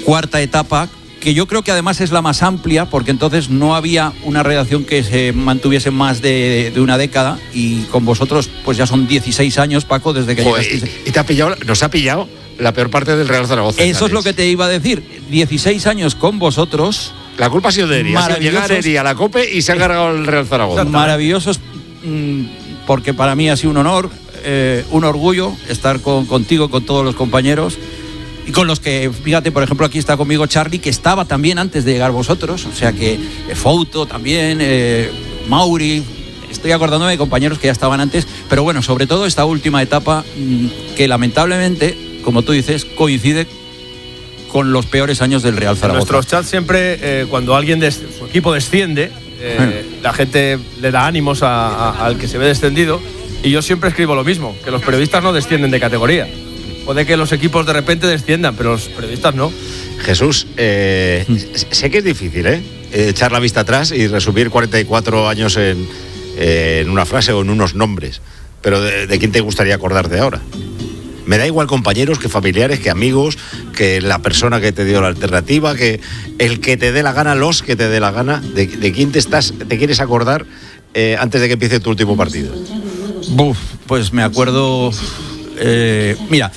cuarta etapa, que yo creo que además es la más amplia, porque entonces no había una relación que se mantuviese más de una década, y con vosotros pues ya son 16 años, Paco, desde que llegasteis. Y nos ha pillado la peor parte del Real Zaragoza. Eso es lo que te iba a decir, 16 años con vosotros. La culpa ha sido de Eri, ha sido llegar Eri a la COPE y se ha cargado el Real Zaragoza. Maravillosos, porque para mí ha sido un honor, un orgullo estar contigo, con todos los compañeros. Y con los que, fíjate, por ejemplo, aquí está conmigo Charlie, que estaba también antes de llegar vosotros, o sea que Fouto también, Mauri, estoy acordándome de compañeros que ya estaban antes, pero bueno, sobre todo esta última etapa que lamentablemente, como tú dices, coincide con los peores años del Real Zaragoza. En nuestros chats siempre, cuando alguien de su equipo desciende, la gente le da ánimos al que se ve descendido, y yo siempre escribo lo mismo, que los periodistas no descienden de categoría. Puede que los equipos de repente desciendan, pero los periodistas no. Jesús, sé que es difícil, echar la vista atrás y resumir 44 años en una frase o en unos nombres, pero ¿de quién te gustaría acordarte ahora? Me da igual compañeros, que familiares, que amigos, que la persona que te dio la alternativa, que el que te dé la gana, los que te dé la gana. ¿De quién te quieres acordar antes de que empiece tu último partido? Pues me acuerdo... mira,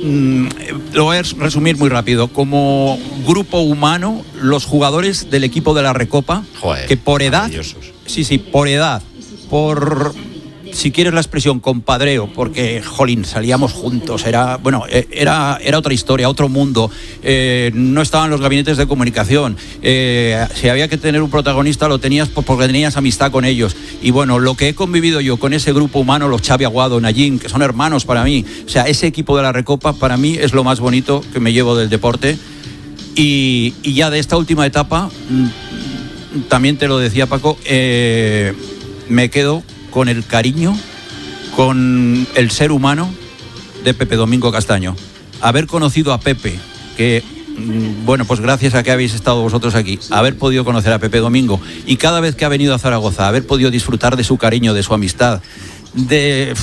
lo voy a resumir muy rápido. Como grupo humano, los jugadores del equipo de la Recopa, joder, que por edad, por edad, por, si quieres la expresión, compadreo, porque jolín, salíamos juntos, era otra historia, otro mundo, no estaban los gabinetes de comunicación, si había que tener un protagonista lo tenías porque tenías amistad con ellos, y bueno, lo que he convivido yo con ese grupo humano, los Xavi Aguado, Nayín, que son hermanos para mí, o sea, ese equipo de la Recopa para mí es lo más bonito que me llevo del deporte. Y ya de esta última etapa, también te lo decía Paco, me quedo con el cariño, con el ser humano de Pepe Domingo Castaño. Haber conocido a Pepe, que, bueno, pues gracias a que habéis estado vosotros aquí, haber podido conocer a Pepe Domingo, y cada vez que ha venido a Zaragoza, haber podido disfrutar de su cariño, de su amistad, de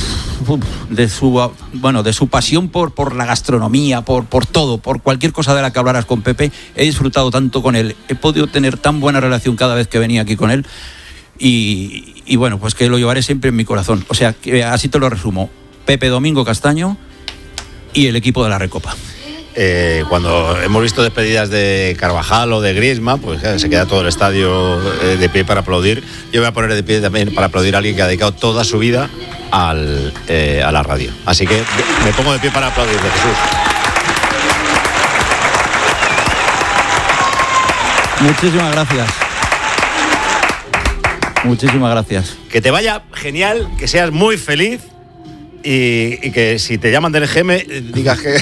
su pasión por la gastronomía, por todo, por cualquier cosa de la que hablaras con Pepe. He disfrutado tanto con él, he podido tener tan buena relación cada vez que venía aquí con él. Y bueno, pues que lo llevaré siempre en mi corazón. O sea, que así te lo resumo: Pepe Domingo Castaño y el equipo de la Recopa. Cuando hemos visto despedidas de Carvajal o de Griezmann, pues se queda todo el estadio de pie para aplaudir. Yo voy a poner de pie también para aplaudir a alguien que ha dedicado toda su vida a la radio. Así que me pongo de pie para aplaudir, Jesús. Muchísimas gracias. Muchísimas gracias. Que te vaya genial, que seas muy feliz y que si te llaman del EGM digas que...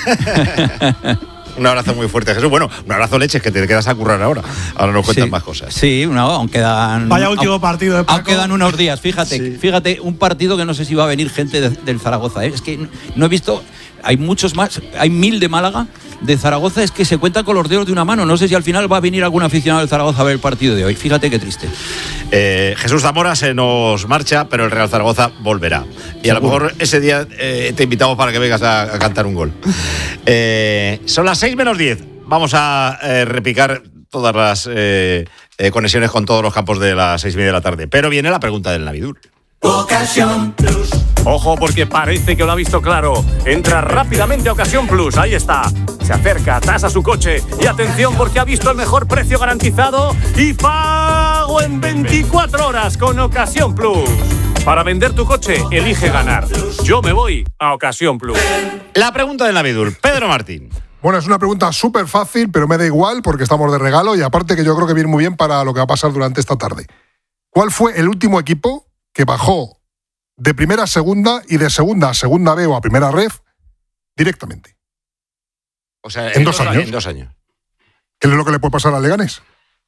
Un abrazo muy fuerte, Jesús. Bueno, un abrazo, leches, que te quedas a currar ahora. Ahora nos cuentan más cosas. Sí, aún quedan... Vaya último partido de Paco. Aún quedan unos días, fíjate, un partido que no sé si va a venir gente del Zaragoza. Es que no he visto... Hay muchos más, hay 1000 de Málaga, de Zaragoza es que se cuentan con los dedos de una mano. No sé si al final va a venir algún aficionado del Zaragoza a ver el partido de hoy. Fíjate qué triste. Jesús Zamora se nos marcha, pero el Real Zaragoza volverá. Y a lo mejor ese día te invitamos para que vengas a cantar un gol. Son las 6 menos 10. Vamos a repicar todas las conexiones con todos los campos de las 6:30 de la tarde. Pero viene la pregunta del Navidur. Ocasión Plus. Ojo, porque parece que lo ha visto claro. Entra rápidamente a Ocasión Plus, ahí está. Se acerca, tasa su coche y atención porque ha visto el mejor precio garantizado y pago en 24 horas con Ocasión Plus. Para vender tu coche, elige ganar. Yo me voy a Ocasión Plus. La pregunta del Navidur, Pedro Martín. Bueno, es una pregunta súper fácil, pero me da igual porque estamos de regalo y aparte que yo creo que viene muy bien para lo que va a pasar durante esta tarde. ¿Cuál fue el último equipo que bajó de primera a segunda y de segunda a segunda B o a primera ref directamente? O sea, en 2 años. En 2 años. ¿Qué es lo que le puede pasar al Leganés?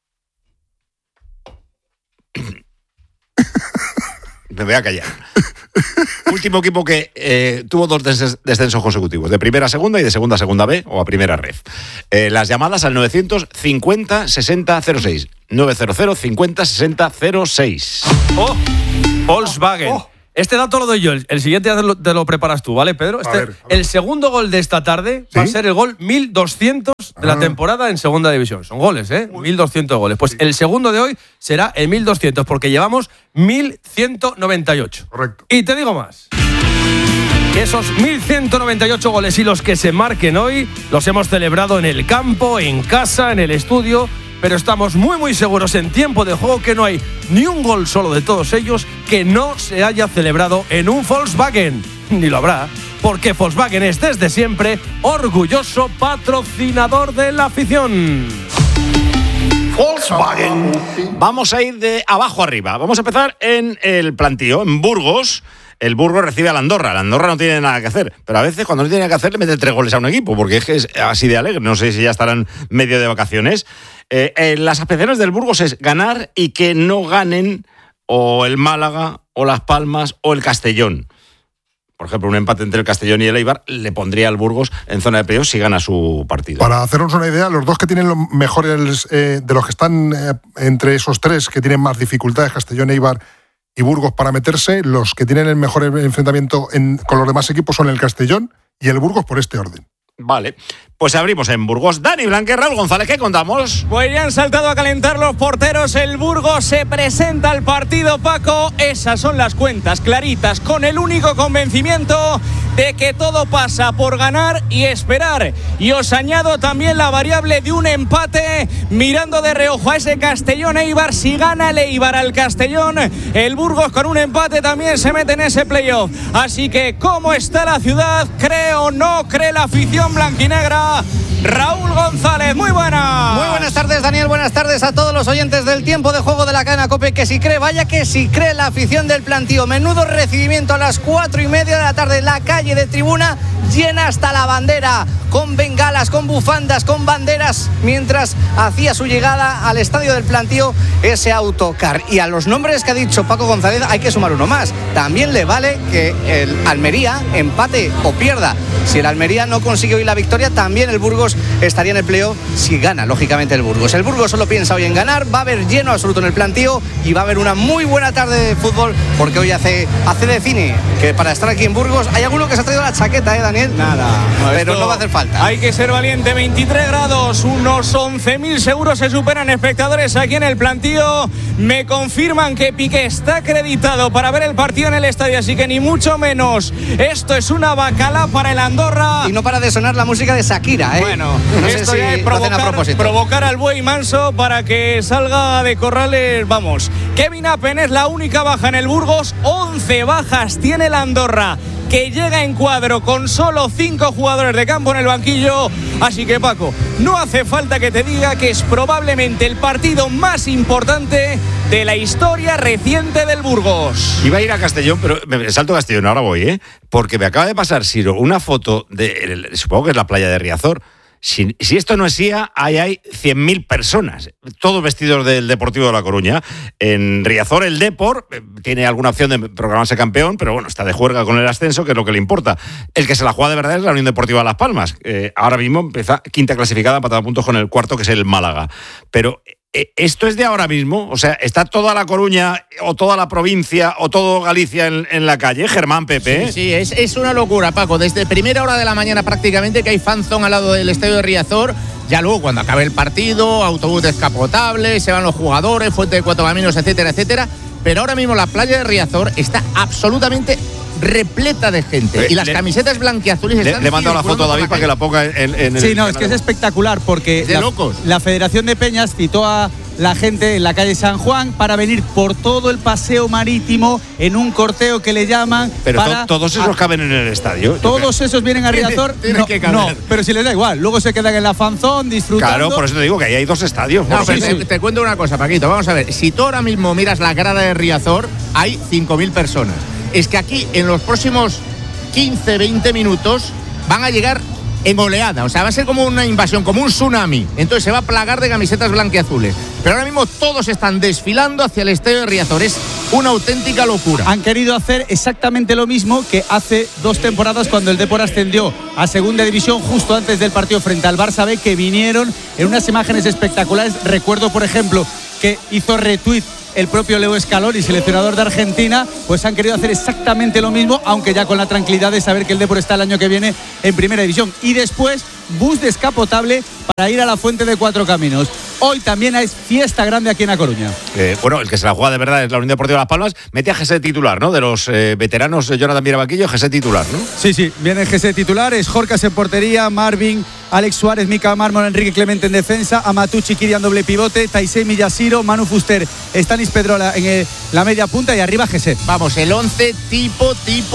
Me voy a callar. Último equipo que tuvo 2 descensos consecutivos, de primera a segunda y de segunda a segunda B o a primera ref. Las llamadas al 950 60 06. 900 50 60 06. Volkswagen. Este dato lo doy yo, el siguiente ya te lo preparas tú, ¿vale, Pedro? A ver. El segundo gol de esta tarde va a ser el gol 1200 de la temporada en segunda división. Son goles, 1200 goles. Pues el segundo de hoy será el 1200, porque llevamos 1198. Correcto. Y te digo más. Que esos 1198 goles y los que se marquen hoy los hemos celebrado en el campo, en casa, en el estudio, pero estamos muy muy seguros en tiempo de juego que no hay ni un gol solo de todos ellos que no se haya celebrado en un Volkswagen. Ni lo habrá, porque Volkswagen es desde siempre orgulloso patrocinador de la afición. Volkswagen. Vamos a ir de abajo arriba. Vamos a empezar en el plantío, en Burgos. El Burgos recibe a la Andorra. La Andorra no tiene nada que hacer, pero a veces cuando no tiene nada que hacer le mete 3 goles a un equipo, porque es que es así de alegre. No sé si ya estarán medio de vacaciones. Las aspiraciones del Burgos es ganar y que no ganen o el Málaga, o Las Palmas, o el Castellón. Por ejemplo, un empate entre el Castellón y el Eibar le pondría al Burgos en zona de playoff si gana su partido. Para hacernos una idea, los dos que tienen los mejores, de los que están entre esos 3 que tienen más dificultades, Castellón, Eibar y Burgos, para meterse, los que tienen el mejor enfrentamiento con los demás equipos son el Castellón y el Burgos, por este orden. Vale, pues abrimos en Burgos. Dani Blanquer, Raúl González, ¿qué contamos? Pues ya han saltado a calentar los porteros. El Burgos se presenta al partido, Paco. Esas son las cuentas claritas, con el único convencimiento de que todo pasa por ganar y esperar. Y os añado también la variable de un empate, mirando de reojo a ese Castellón-Eibar. Si gana el Eibar al Castellón, el Burgos con un empate también se mete en ese playoff. Así que, ¿cómo está la ciudad? ¿Cree o no cree la afición blanquinegra? Raúl González, muy buenas. Muy buenas tardes, Daniel, buenas tardes a todos los oyentes del tiempo de juego de la cadena COPE. Que si cree, vaya que si cree la afición del plantío. Menudo recibimiento a las 4:30 de la tarde. La calle de tribuna llena hasta la bandera, con bengalas, con bufandas, con banderas, mientras hacía su llegada al estadio del plantío ese autocar. Y a los nombres que ha dicho Paco González hay que sumar uno más. También le vale que el Almería empate o pierda. Si el Almería no consigue hoy la victoria, también el Burgos estaría en el playoff si gana, lógicamente, el Burgos. El Burgos solo piensa hoy en ganar, va a haber lleno absoluto en el plantío y va a haber una muy buena tarde de fútbol, porque hoy hace de cine, que para estar aquí en Burgos hay alguno que se ha traído la chaqueta, Daniel. Nada, pero no va a hacer falta. Hay que ser valiente. 23 grados, unos 11.000 seguros se superan espectadores aquí en el plantío. Me confirman que Piqué está acreditado para ver el partido en el estadio, así que ni mucho menos. Esto es una bacala para el Andorra. Y no para de sonar la música de Shakira, Bueno, no esto sé ya si es lo hacen a propósito. provocar al buey manso para que salga de corrales. Vamos, Kevin Appen es la única baja en el Burgos. 11 bajas tiene el Andorra, que llega en cuadro con solo 5 jugadores de campo en el banquillo. Así que, Paco, no hace falta que te diga que es probablemente el partido más importante de la historia reciente del Burgos. Iba a ir a Castellón, pero me salto a Castellón, ahora voy, porque me acaba de pasar, Siro, una foto de, supongo que es la playa de Riazor. Si esto no es SIA, hay 100.000 personas, todos vestidos del Deportivo de La Coruña. En Riazor el Depor tiene alguna opción de proclamarse campeón, pero bueno, está de juerga con el ascenso, que es lo que le importa. El que se la juega de verdad es la Unión Deportiva Las Palmas. Ahora mismo empieza quinta clasificada, empatada a puntos con el cuarto, que es el Málaga. Pero ¿esto es de ahora mismo? O sea, ¿está toda La Coruña o toda la provincia o todo Galicia en la calle? Germán, Pepe. Sí, es una locura, Paco. Desde primera hora de la mañana prácticamente que hay fanzón al lado del estadio de Riazor. Ya luego, cuando acabe el partido, autobús descapotable, se van los jugadores, Fuente de Cuatro Caminos, etcétera, etcétera. Pero ahora mismo la playa de Riazor está absolutamente repleta de gente. Y las camisetas blanquiazules están... Le he mandado la foto a David para que la ponga en el... Sí, no, es que es espectacular, porque la Federación de Peñas citó a la gente en la calle San Juan para venir por todo el paseo marítimo en un corteo que le llaman... Pero todos esos caben en el estadio. Todos esos vienen a Riazor. No, pero si les da igual. Luego se quedan en la fanzón disfrutando. Claro, por eso te digo que ahí hay 2 estadios. No, pero te cuento una cosa, Paquito. Vamos a ver. Si tú ahora mismo miras la grada de Riazor, hay 5.000 personas. Es que aquí, en los próximos 15, 20 minutos, van a llegar en oleada. O sea, va a ser como una invasión, como un tsunami. Entonces se va a plagar de camisetas blanquiazules. Pero ahora mismo todos están desfilando hacia el estadio de Riazor. Es una auténtica locura. Han querido hacer exactamente lo mismo que hace 2 temporadas cuando el Depor ascendió a segunda división, justo antes del partido frente al Barça B, que vinieron en unas imágenes espectaculares. Recuerdo, por ejemplo, que hizo retweet el propio Leo Scaloni, seleccionador de Argentina, pues han querido hacer exactamente lo mismo, aunque ya con la tranquilidad de saber que el Depor está el año que viene en Primera División. Y después, bus descapotable para ir a la Fuente de Cuatro Caminos. Hoy también hay fiesta grande aquí en A Coruña. Bueno, el que se la juega de verdad es la Unión Deportiva Las Palmas. Mete a Jesse titular, ¿no? De los veteranos, Jonathan Mirabaquillo, Jesse titular, ¿no? Sí, viene Jesse titular, es Jorcas en portería, Marvin, Alex Suárez, Mika Mármol, Enrique Clemente en defensa, Amatucci, Kirian doble pivote, Taisei Miyashiro, Manu Fuster, Stanis Pedrola en la media punta y arriba Jesse. Vamos, el 11 tipo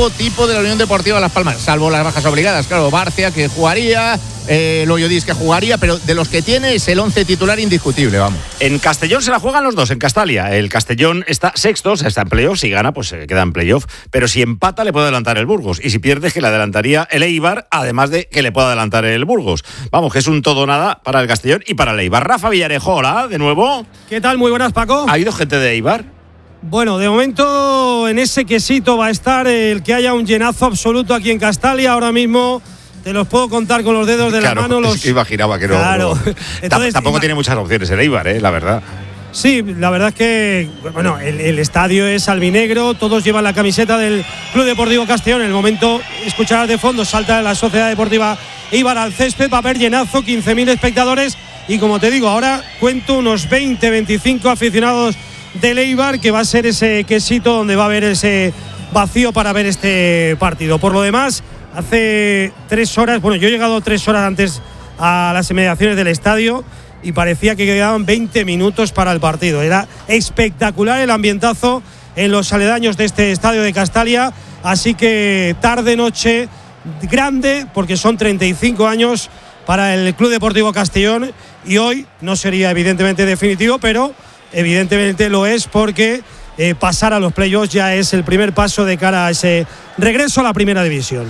de la Unión Deportiva Las Palmas, salvo las bajas obligadas, claro, Barcia que jugaría, Loyodis que jugaría, pero de los que tiene es el 11 titular indiscutible, vamos. En Castellón se la juegan los dos, en Castalia. El Castellón está sexto, o sea, está en playoff. Si gana, pues se queda en playoff. Pero si empata, le puede adelantar el Burgos. Y si pierde, es que le adelantaría el Eibar, además de que le pueda adelantar el Burgos. Vamos, que es un todo nada para el Castellón y para el Eibar. Rafa Villarejo, hola, de nuevo. ¿Qué tal? Muy buenas, Paco. ¿Ha ido gente de Eibar? Bueno, de momento en ese quesito va a estar el que haya un llenazo absoluto aquí en Castalia. Ahora mismo te los puedo contar con los dedos de la mano. Es que imaginaba que no. Claro. Entonces, tampoco tiene muchas opciones el Eibar, la verdad. Sí, la verdad es que bueno, el estadio es albinegro, todos llevan la camiseta del Club Deportivo Castellón. En el momento, escucharás de fondo, salta la Sociedad Deportiva Eibar al césped, va a haber llenazo, 15.000 espectadores. Y como te digo, ahora cuento unos 20-25 aficionados del Eibar, que va a ser ese quesito donde va a haber ese vacío para ver este partido. Por lo demás, hace 3 horas, bueno, yo he llegado 3 horas antes a las inmediaciones del estadio y parecía que quedaban 20 minutos para el partido. Era espectacular el ambientazo en los aledaños de este estadio de Castalia, así que tarde-noche grande, porque son 35 años para el Club Deportivo Castellón, y hoy no sería evidentemente definitivo, pero evidentemente lo es, porque pasar a los playoffs ya es el primer paso de cara a ese regreso a la Primera División.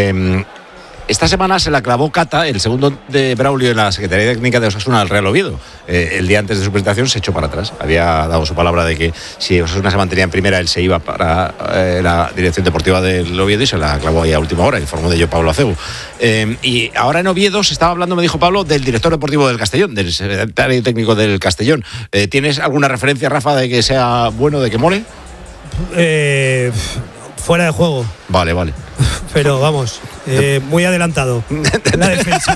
Esta semana se la clavó Cata, el segundo de Braulio en la Secretaría Técnica de Osasuna al Real Oviedo. El día antes de su presentación se echó para atrás. Había dado su palabra de que si Osasuna se mantenía en primera, él se iba para la dirección deportiva del Oviedo, y se la clavó ahí a última hora. Informó de ello Pablo Acebo. Y ahora en Oviedo se estaba hablando, me dijo Pablo, del director deportivo del Castellón, del secretario técnico del Castellón. ¿Tienes alguna referencia, Rafa, de que sea bueno, de que mole? Fuera de juego. Vale. Pero vamos, muy adelantado en la defensa.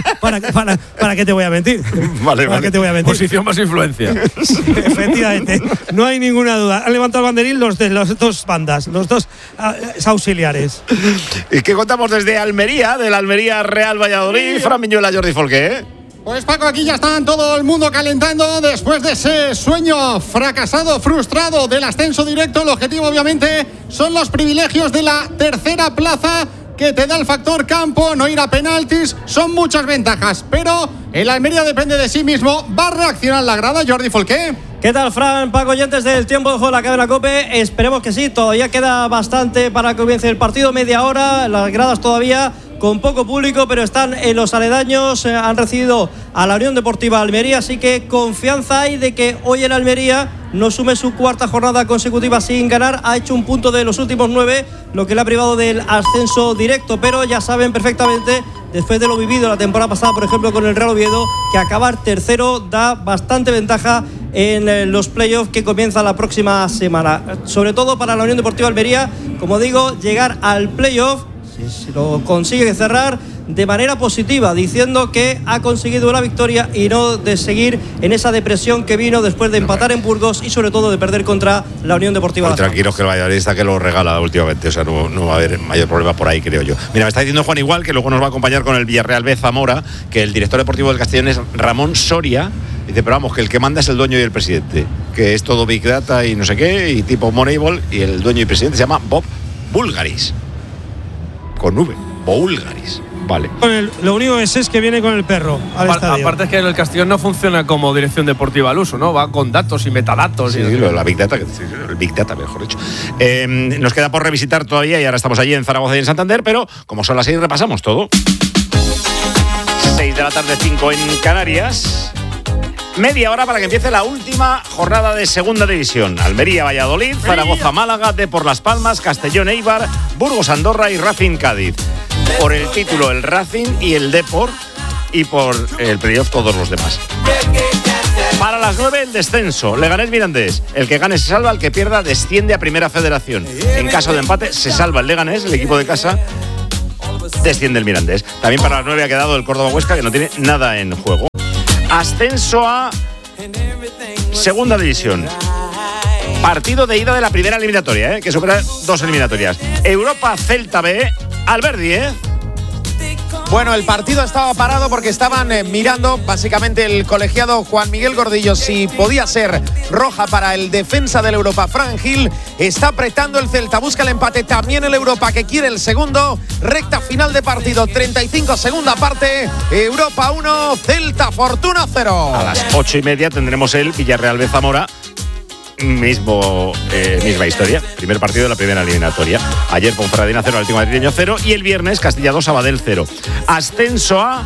¿Para qué te voy a mentir? Vale. ¿Qué te voy a mentir? Posición más influencia. Efectivamente, no hay ninguna duda. Han levantado el banderín los dos bandas, los dos auxiliares. ¿Y qué contamos desde Almería, del Almería Real Valladolid? Fran Miñuela, Jordi Folqué. Pues Paco, aquí ya están todo el mundo calentando después de ese sueño fracasado, frustrado del ascenso directo. El objetivo obviamente son los privilegios de la tercera plaza que te da el factor campo, no ir a penaltis, son muchas ventajas, pero el Almería depende de sí mismo. ¿Va a reaccionar la grada, Jordi Folqué? ¿Qué tal, Fran? Paco, oyentes del tiempo de juego de la cadena COPE, esperemos que sí, todavía queda bastante para que comience el partido, media hora, las gradas todavía con poco público, pero están en los aledaños, han recibido a la Unión Deportiva Almería, así que confianza hay de que hoy el Almería no sume su cuarta jornada consecutiva sin ganar, ha hecho un punto de los últimos 9, lo que le ha privado del ascenso directo, pero ya saben perfectamente, después de lo vivido la temporada pasada, por ejemplo, con el Real Oviedo, que acabar tercero da bastante ventaja en los playoffs que comienzan la próxima semana, sobre todo para la Unión Deportiva Almería, como digo, llegar al playoff, si lo consigue cerrar de manera positiva, diciendo que ha conseguido la victoria y no de seguir en esa depresión que vino después de empatar en Burgos y sobre todo de perder contra la Unión Deportiva. Pues tranquilos, que el Valladolid está que lo regala últimamente, o sea, no va a haber mayor problema por ahí, creo yo. Mira, me está diciendo Juan igual, que luego nos va a acompañar con el Villarreal B Zamora, que el director deportivo del Castellón es Ramón Soria. Dice, pero vamos, que el que manda es el dueño y el presidente, que es todo Big Data y no sé qué, y tipo Moneyball, y el dueño y presidente se llama Bob Bulgaris. Con V, Bulgaris. Vale. Lo único que sé es que viene con el perro al estadio. Aparte es que el Castellón no funciona como dirección deportiva al uso, ¿no? Va con datos y metadatos. Sí, la Big Data, el Big Data, mejor dicho. Nos queda por revisitar todavía, y ahora estamos allí en Zaragoza y en Santander, pero como son las 6 repasamos todo. 6 de la tarde, 5 en Canarias. Media hora para que empiece la última jornada de Segunda División. Almería, Valladolid, Zaragoza, Málaga, Depor Las Palmas, Castellón, Eibar, Burgos, Andorra y Racing, Cádiz. Por el título el Racing y el Depor, y por el playoff todos los demás. Para las 9 el descenso. Leganés Mirandés. El que gane se salva, el que pierda desciende a Primera Federación. En caso de empate se salva el Leganés, el equipo de casa. Desciende el Mirandés. También para las 9 ha quedado el Córdoba Huesca, que no tiene nada en juego. Ascenso a Segunda División. Partido de ida de la primera eliminatoria, que supera 2 eliminatorias. Europa Celta B. Alberdi, Bueno, el partido estaba parado porque estaban mirando básicamente el colegiado Juan Miguel Gordillo si podía ser roja para el defensa del Europa. Fran Gil está apretando el Celta, busca el empate también el Europa que quiere el segundo. Recta final de partido, 35 segunda parte, Europa 1, Celta Fortuna 0. A las 8:30 tendremos el Villarreal B Zamora. Misma historia, primer partido de la primera eliminatoria. Ayer Ponferradina 0, Atlético Madrileño 0 y el viernes Castilla 2, Sabadell 0. Ascenso a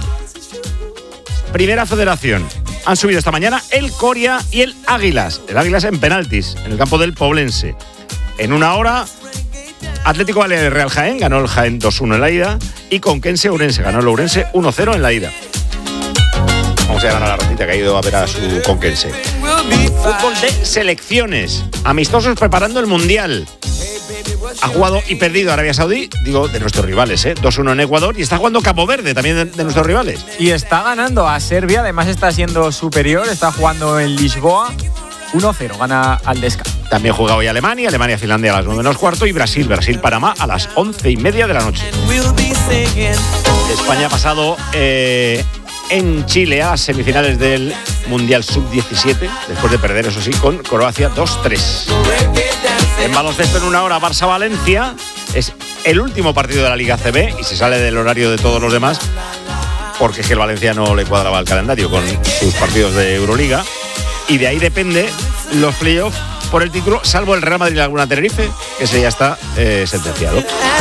Primera Federación. Han subido esta mañana el Coria y el Águilas. El Águilas en penaltis, en el campo del Poblense. En una hora, Atlético Baleares Real Jaén, ganó el Jaén 2-1 en la ida. Y Conquense Ourense, ganó el Ourense 1-0 en la ida. Vamos a llegar a la ratita que ha ido a ver a su Conquense. Fútbol de selecciones. Amistosos preparando el Mundial. Ha jugado y perdido Arabia Saudí, digo, de nuestros rivales, 2-1 en Ecuador. Y está jugando Cabo Verde, también de nuestros rivales. Y está ganando a Serbia, además está siendo superior. Está jugando en Lisboa. 1-0, gana al descanso. También juega hoy Alemania, Finlandia a las 9:15 y Brasil, Panamá a las 11:30 de la noche. España ha pasado en Chile a semifinales del Mundial Sub-17, después de perder, eso sí, con Croacia 2-3. En baloncesto en una hora, Barça-Valencia. Es el último partido de la Liga CB y se sale del horario de todos los demás porque es que el Valencia no le cuadraba el calendario con sus partidos de Euroliga. Y de ahí depende los playoffs por el título, salvo el Real Madrid y Laguna Tenerife, que ese ya está sentenciado.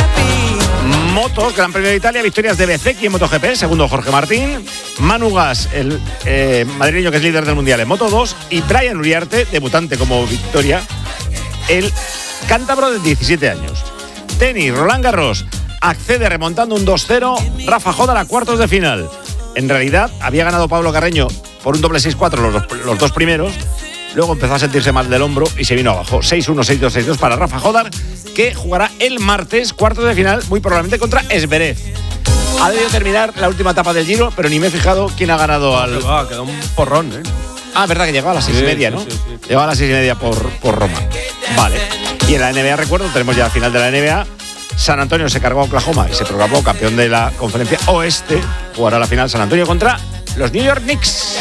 Motos, Gran Premio de Italia, victorias de Bezzecchi en MotoGP, segundo Jorge Martín, Manu Gas, el madrileño que es líder del Mundial en Moto2, y Brian Uriarte, debutante como victoria, el cántabro de 17 años. Tenis, Roland Garros accede remontando un 2-0, Rafa Jodar a cuartos de final. En realidad había ganado Pablo Carreño por un doble 6-4 los dos primeros. Luego empezó a sentirse mal del hombro y se vino abajo. 6-1, 6-2, 6-2 para Rafa Jodar, que jugará el martes, cuartos de final, muy probablemente contra Zverev. Ha debido terminar la última etapa del Giro, pero ni me he fijado quién ha ganado al... Quedó un porrón, verdad que llegaba a las 6:30, ¿no? Sí. Llegaba a las 6:30 por Roma. Vale. Y en la NBA, recuerdo, tenemos ya la final de la NBA. San Antonio se cargó a Oklahoma y se proclamó campeón de la conferencia oeste. Jugará la final San Antonio contra los New York Knicks.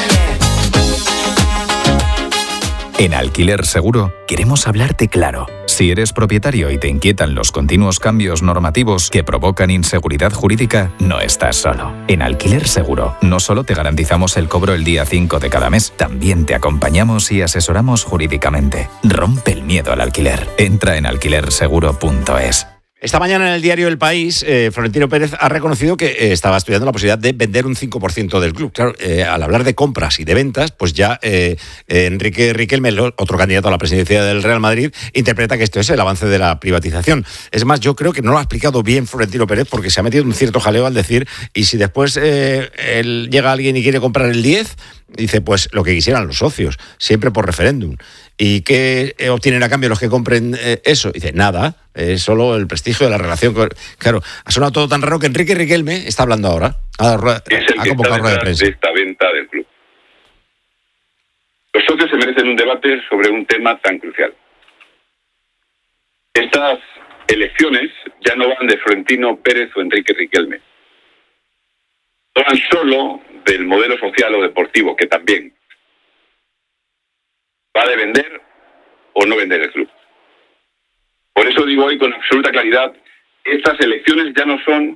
En Alquiler Seguro queremos hablarte claro. Si eres propietario y te inquietan los continuos cambios normativos que provocan inseguridad jurídica, no estás solo. En Alquiler Seguro no solo te garantizamos el cobro el día 5 de cada mes, también te acompañamos y asesoramos jurídicamente. Rompe el miedo al alquiler. Entra en alquilerseguro.es. Esta mañana en el diario El País, Florentino Pérez ha reconocido que estaba estudiando la posibilidad de vender un 5% del club. Claro, al hablar de compras y de ventas, pues ya Enrique Riquelme, otro candidato a la presidencia del Real Madrid, interpreta que esto es el avance de la privatización. Es más, yo creo que no lo ha explicado bien Florentino Pérez porque se ha metido un cierto jaleo al decir, y si después llega alguien y quiere comprar el 10%, dice, pues lo que quisieran los socios, siempre por referéndum. ¿Y qué obtienen a cambio los que compren eso? Dice, nada, es solo el prestigio de la relación. Claro, ha sonado todo tan raro que Enrique Riquelme está hablando ahora. Ha convocado rueda de prensa. De esta venta del club. Los socios se merecen un debate sobre un tema tan crucial. Estas elecciones ya no van de Florentino Pérez o Enrique Riquelme. No van solo del modelo social o deportivo, que también va de vender o no vender el club. Por eso digo hoy con absoluta claridad, estas elecciones ya no son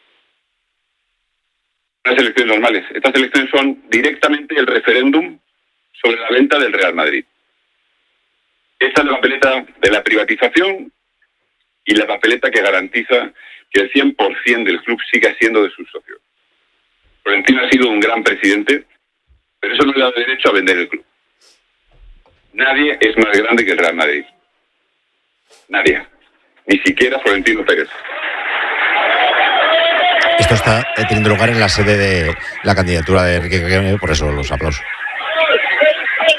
unas elecciones normales. Estas elecciones son directamente el referéndum sobre la venta del Real Madrid. Esta es la papeleta de la privatización y la papeleta que garantiza que el 100% del club siga siendo de sus socios. Florentino ha sido un gran presidente, pero eso no le da derecho a vender el club. Nadie es más grande que el Real Madrid. Nadie. Ni siquiera Florentino Pérez. Esto está teniendo lugar en la sede de la candidatura de Enrique Riquelme, por eso los aplausos.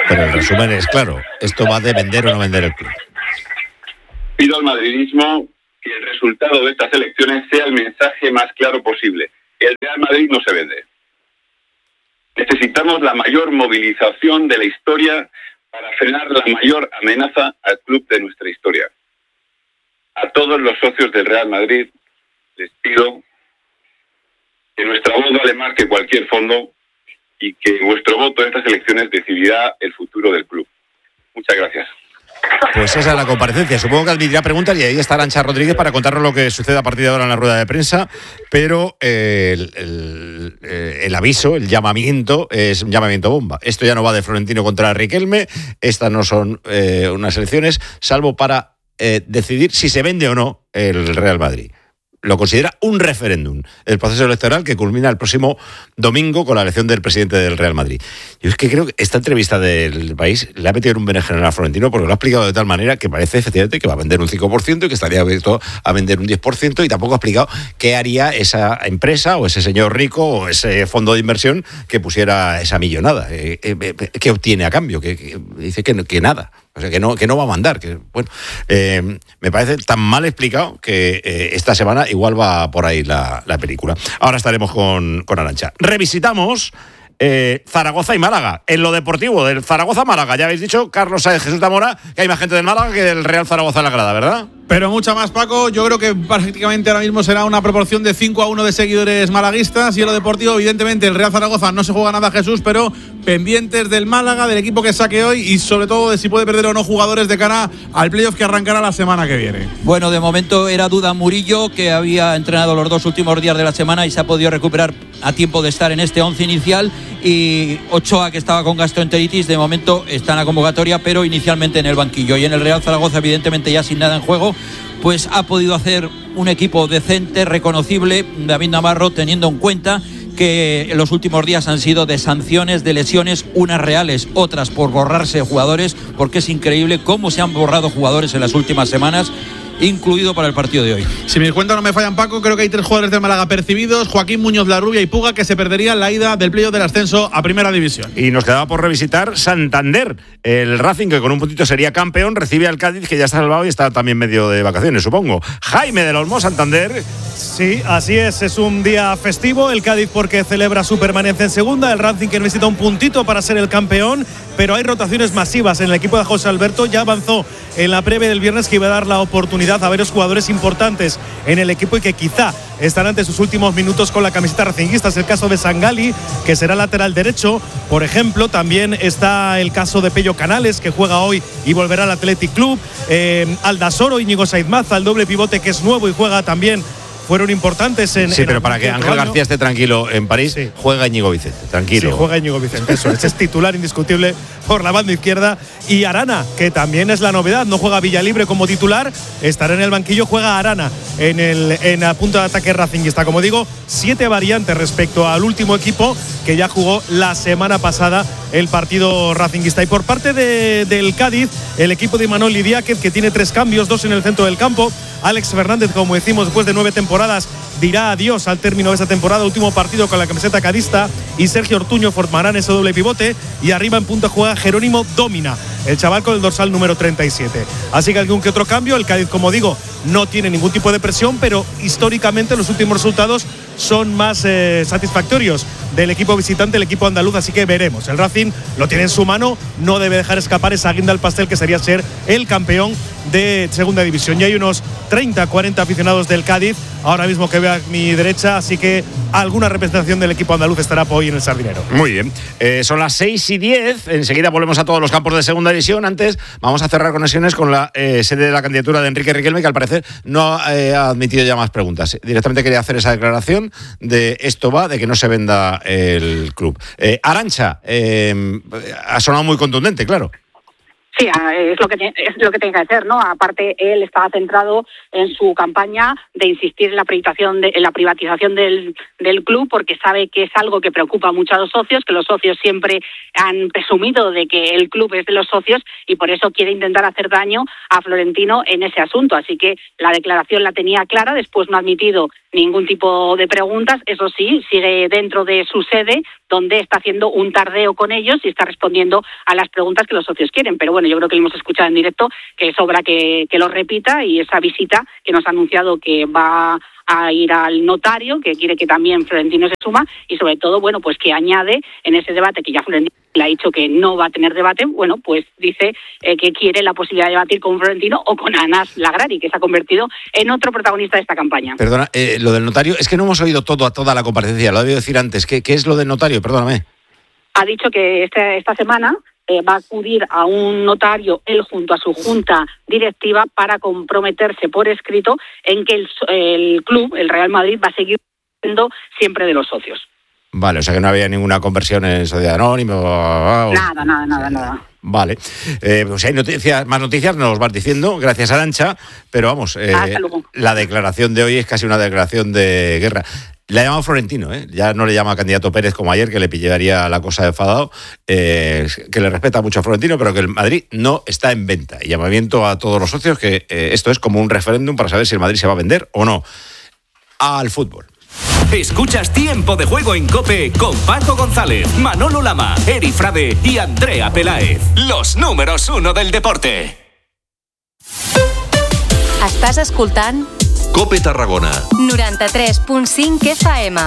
Pero el resumen es claro, esto va de vender o no vender el club. Pido al madridismo que el resultado de estas elecciones sea el mensaje más claro posible. El Real Madrid no se vende. Necesitamos la mayor movilización de la historia para frenar la mayor amenaza al club de nuestra historia. A todos los socios del Real Madrid les pido que nuestra voz vale más que cualquier fondo y que vuestro voto en estas elecciones decidirá el futuro del club. Muchas gracias. Pues esa es la comparecencia. Supongo que admitirá preguntas y ahí está Arantxa Rodríguez para contarnos lo que sucede a partir de ahora en la rueda de prensa. Pero el aviso, el llamamiento, es un llamamiento bomba. Esto ya no va de Florentino contra Riquelme. Estas no son unas elecciones, salvo para decidir si se vende o no el Real Madrid. Lo considera un referéndum, el proceso electoral que culmina el próximo domingo con la elección del presidente del Real Madrid. Yo es que creo que esta entrevista del País le ha metido en un berenjenal a Florentino porque lo ha explicado de tal manera que parece efectivamente que va a vender un 5% y que estaría abierto a vender un 10%, y tampoco ha explicado qué haría esa empresa o ese señor rico o ese fondo de inversión que pusiera esa millonada. ¿Qué obtiene a cambio? Que dice que nada. O sea, que no va a mandar. Que, bueno, me parece tan mal explicado que esta semana igual va por ahí la película. Ahora estaremos con Arantxa. Revisitamos Zaragoza y Málaga. En lo deportivo, del Zaragoza-Málaga. Ya habéis dicho, Carlos Sáenz, Jesús Zamora, que hay más gente del Málaga que del Real Zaragoza en la grada, ¿verdad? Pero mucha más, Paco. Yo creo que prácticamente ahora mismo será una proporción de 5-1 de seguidores malaguistas. Y en lo deportivo, evidentemente, el Real Zaragoza no se juega nada, Jesús, pero pendientes del Málaga, del equipo que saque hoy y sobre todo de si puede perder o no jugadores de cara al playoff que arrancará la semana que viene. Bueno, de momento era duda Murillo, que había entrenado los 2 últimos días de la semana y se ha podido recuperar a tiempo de estar en este 11 inicial. Y Ochoa, que estaba con gastroenteritis, de momento está en la convocatoria, pero inicialmente en el banquillo. Y en el Real Zaragoza, evidentemente, ya sin nada en juego, pues ha podido hacer un equipo decente, reconocible, David Navarro, teniendo en cuenta que en los últimos días han sido de sanciones, de lesiones, unas reales, otras por borrarse jugadores, porque es increíble cómo se han borrado jugadores en las últimas semanas, incluido para el partido de hoy. Si mis cuentas no me fallan, Paco, creo que hay 3 jugadores del Málaga percibidos: Joaquín Muñoz, Larrubia y Puga, que se perderían la ida del playoff del ascenso a Primera División. Y nos quedaba por revisitar Santander. El Racing, que con un puntito sería campeón, recibe al Cádiz, que ya está salvado y está también medio de vacaciones, supongo. Jaime del Olmo, Santander. Sí, así es un día festivo. El Cádiz porque celebra su permanencia en segunda, el Racing que necesita un puntito para ser el campeón, pero hay rotaciones masivas en el equipo de José Alberto. Ya avanzó en la previa del viernes que iba a dar la oportunidad a varios jugadores importantes en el equipo y que quizá están ante sus últimos minutos con la camiseta racinguista. Es el caso de Sangali, que será lateral derecho, por ejemplo. También está el caso de Pello Canales, que juega hoy y volverá al Athletic Club. Aldasoro, Íñigo Saizmaza, el doble pivote que es nuevo y juega también. Fueron importantes en. Sí, pero para que Ángel García esté tranquilo en París, sí, juega Íñigo Vicente, tranquilo. Sí, juega Íñigo Vicente, eso es titular indiscutible por la banda izquierda. Y Arana, que también es la novedad, no juega Villalibre como titular, estará en el banquillo, juega Arana en la punta de ataque racinguista. Como digo, 7 variantes respecto al último equipo que ya jugó la semana pasada el partido racinguista. Y por parte del Cádiz, el equipo de Imanol Idiáquez, que tiene 3 cambios, 2 en el centro del campo. Alex Fernández, como decimos, después de 9 temporadas, dirá adiós al término de esa temporada, último partido con la camiseta cadista, y Sergio Ortuño formarán ese doble pivote, y arriba en punta juega Jerónimo Domina, el chaval con el dorsal número 37. Así que algún que otro cambio. El Cádiz, como digo, no tiene ningún tipo de presión, pero históricamente los últimos resultados son más satisfactorios del equipo visitante, el equipo andaluz, así que veremos. El Racing lo tiene en su mano, no debe dejar escapar esa guinda al pastel que sería ser el campeón de segunda división. Y hay unos 30-40 aficionados del Cádiz ahora mismo que veo a mi derecha, así que alguna representación del equipo andaluz estará hoy en el Sardinero. Muy bien, son las 6:10, enseguida volvemos a todos los campos de segunda división. Antes vamos a cerrar conexiones con la sede de la candidatura de Enrique Riquelme, que al parecer no ha admitido ya más preguntas. Directamente quería hacer esa declaración de esto va, de que no se venda el club. Arantxa, ha sonado muy contundente, claro. Sí, es lo que tiene que hacer, ¿no? Aparte, él estaba centrado en su campaña de insistir en la privatización del club, porque sabe que es algo que preocupa mucho a los socios, que los socios siempre han presumido de que el club es de los socios y por eso quiere intentar hacer daño a Florentino en ese asunto. Así que la declaración la tenía clara, después no ha admitido ningún tipo de preguntas, eso sí, sigue dentro de su sede, donde está haciendo un tardeo con ellos y está respondiendo a las preguntas que los socios quieren. Pero bueno, yo creo que lo hemos escuchado en directo, que sobra que lo repita, y esa visita que nos ha anunciado que va a ir al notario, que quiere que también Florentino se suma, y sobre todo, bueno, pues que añade en ese debate que ya Florentino le ha dicho que no va a tener debate, bueno, pues dice que quiere la posibilidad de debatir con Florentino o con Anas Lagrari, que se ha convertido en otro protagonista de esta campaña. Perdona, lo del notario, es que no hemos oído toda la comparecencia, lo he debido decir antes. ¿Qué es lo del notario? Perdóname. Ha dicho que esta semana va a acudir a un notario, él junto a su junta directiva, para comprometerse por escrito en que el club, el Real Madrid, va a seguir siendo siempre de los socios. Vale, o sea que no había ninguna conversión en sociedad anónima. Nada. Vale. Pues si hay más noticias nos los vas diciendo, gracias Arantxa, pero vamos, la declaración de hoy es casi una declaración de guerra. Le ha llamado Florentino, ya no le llama candidato Pérez como ayer, que le pillaría la cosa enfadado, que le respeta mucho a Florentino, pero que el Madrid no está en venta. Y llamamiento a todos los socios que esto es como un referéndum para saber si el Madrid se va a vender o no. Al fútbol. Escuchas Tiempo de Juego en COPE con Paco González, Manolo Lama, Eri Frade y Andrea Peláez. Los números 1 del deporte. Estàs escoltant COPE Tarragona 93.5 FM.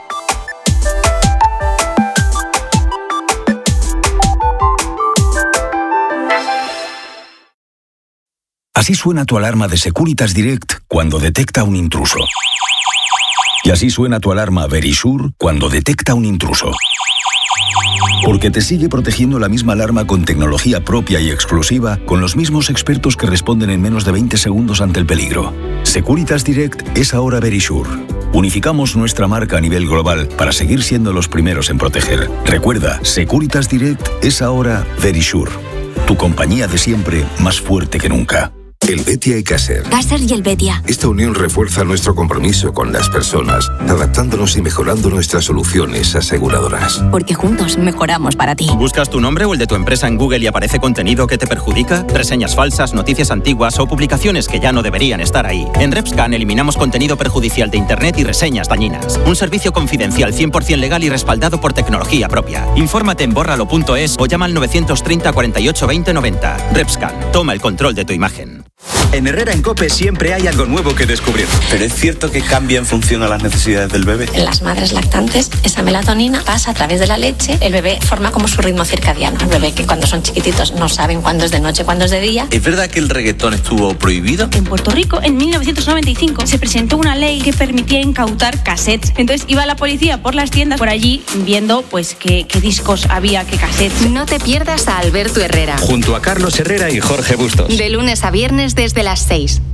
Así suena tu alarma de Securitas Direct cuando detecta un intruso. Y así suena tu alarma Verisure cuando detecta un intruso. Porque te sigue protegiendo la misma alarma con tecnología propia y exclusiva, con los mismos expertos que responden en menos de 20 segundos ante el peligro. Securitas Direct es ahora Verisure. Unificamos nuestra marca a nivel global para seguir siendo los primeros en proteger. Recuerda, Securitas Direct es ahora Verisure. Tu compañía de siempre, más fuerte que nunca. El Betia y Caser. Caser y el Betia. Esta unión refuerza nuestro compromiso con las personas, adaptándonos y mejorando nuestras soluciones aseguradoras. Porque juntos mejoramos para ti. ¿Buscas tu nombre o el de tu empresa en Google y aparece contenido que te perjudica? Reseñas falsas, noticias antiguas o publicaciones que ya no deberían estar ahí. En Repscan eliminamos contenido perjudicial de Internet y reseñas dañinas. Un servicio confidencial 100% legal y respaldado por tecnología propia. Infórmate en bórralo.es o llama al 930 48 20 90. Repscan, toma el control de tu imagen. En Herrera en COPE siempre hay algo nuevo que descubrir. Pero es cierto que cambia en función a las necesidades del bebé. En las madres lactantes, esa melatonina pasa a través de la leche. El bebé forma como su ritmo circadiano. El bebé que cuando son chiquititos no saben cuándo es de noche, cuándo es de día. ¿Es verdad que el reggaetón estuvo prohibido? En Puerto Rico, en 1995, se presentó una ley que permitía incautar cassettes. Entonces iba la policía por las tiendas por allí viendo pues qué discos había, qué cassettes. No te pierdas a Alberto Herrera. Junto a Carlos Herrera y Jorge Bustos. De lunes a viernes desde las 6.